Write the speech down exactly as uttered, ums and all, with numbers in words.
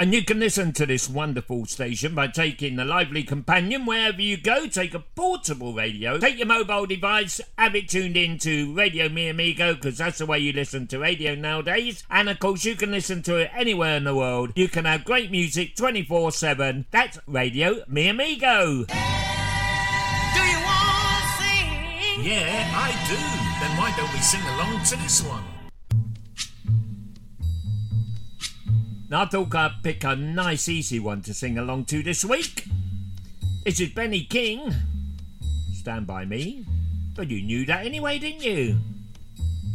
And you can listen to this wonderful station by taking the Lively Companion wherever you go. Take a portable radio, take your mobile device, have it tuned in to Radio Mi Amigo, because that's the way you listen to radio nowadays. And of course you can listen to it anywhere in the world. You can have great music twenty-four seven. That's Radio Mi Amigo. Do you want to sing? Yeah, I do. Then why don't we sing along to this one? Now I thought I'd pick a nice easy one to sing along to this week. This is Benny King. Stand By Me. But you knew that anyway, didn't you?